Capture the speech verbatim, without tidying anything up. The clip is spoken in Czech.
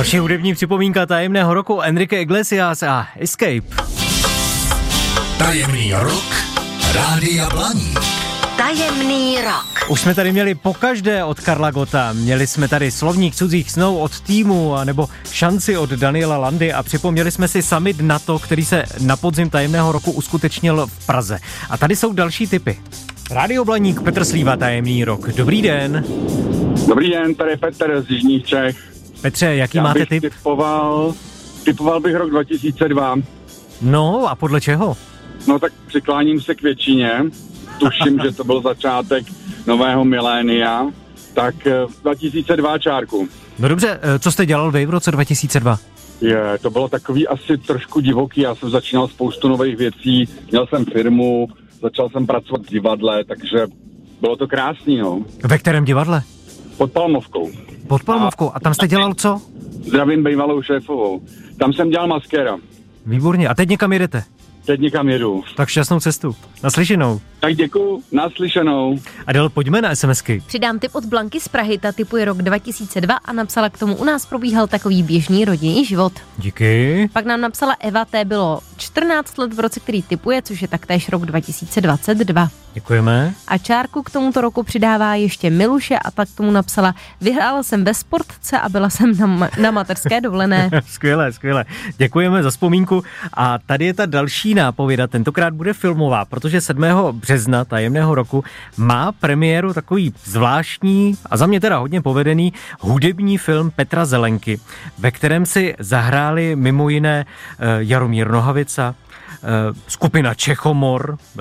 Další hudební připomínka tajemného roku Enrique Iglesias a Escape. Tajemný rok Rádia Blaník. Tajemný rok. Už jsme tady měli pokaždé od Karla Gotta. Měli jsme tady Slovník cudzích snů od Týmu, anebo Šanci od Daniela Landy a připomněli jsme si summit NATO, který se na podzim tajemného roku uskutečnil v Praze. A tady jsou další tipy. Rádio Blaník, Petr Slíva, tajemný rok. Dobrý den. Dobrý den, tady je Petr z Jižních Čech. Petře, jaký Já máte bych tip? Typoval, typoval bych rok dva tisíce dva. No a podle čeho? No tak přikláním se k většině. Tuším, že to byl začátek nového milénia. Tak dva tisíce dva čárku. No dobře, co jste dělal vy v roce dva tisíce dva? Je, to bylo takový asi trošku divoký. Já jsem začínal spoustu nových věcí. Měl jsem firmu, začal jsem pracovat v divadle, takže bylo to krásný, no. Ve kterém divadle? Pod Palmovkou. Pod Palmovkou. A tam jste dělal co? Zdravím bývalou šéfovou. Tam jsem dělal maskéra. Výborně. A teď někam jedete? Teď někam jedu. Tak šťastnou cestu. Naslyšenou. Tak děkuju, naslyšenou. Adel, pojďme na SMSky. Přidám tip od Blanky z Prahy, ta tipuje rok dva tisíce dva a napsala k tomu: u nás probíhal takový běžný rodinný život. Díky. Pak nám napsala Eva, té bylo čtrnáct let v roce, který tipuje, což je taktéž rok dva tisíce dvacet dva. Děkujeme. A čárku k tomuto roku přidává ještě Miluše a tak k tomu napsala: vyhrála jsem ve sportce a byla jsem na, ma- na mateřské dovolené. Skvěle, skvěle. Děkujeme za vzpomínku. A tady je ta další nápověda, tentokrát bude filmová, protože sedmého března tajemného roku má premiéru takový zvláštní a za mě teda hodně povedený hudební film Petra Zelenky, ve kterém si zahráli mimo jiné Jaromír Nohavica, skupina Čechomor,